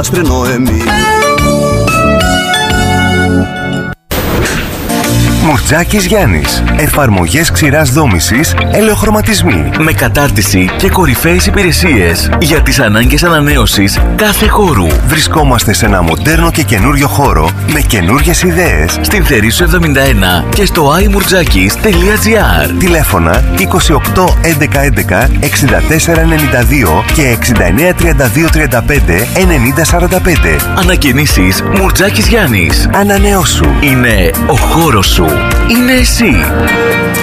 Μουρτζάκης Γιάννης. Εφαρμογές ξηράς δόμησης, ελαιοχρωματισμοί. Με κατάρτιση και κορυφαίες υπηρεσίες για τις ανάγκες ανανέωσης κάθε χώρου. Βρισκόμαστε σε ένα μοντέρνο και καινούριο χώρο με καινούριες ιδέες. Στην Θερήσου 71 και στο imurtzakis.gr. Τηλέφωνα 28 11 11 64 92 και 69 32 35 90 45. Ανακαινήσεις Μουρτζάκης Γιάννης. Ανανεώσου. Είναι ο χώρος σου. Είναι εσύ.